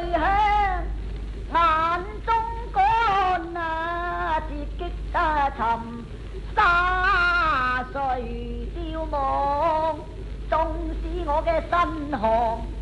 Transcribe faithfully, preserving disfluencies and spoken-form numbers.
香，眼中乾啊，折擊啊沉，沙碎凋亡，縱使我嘅身項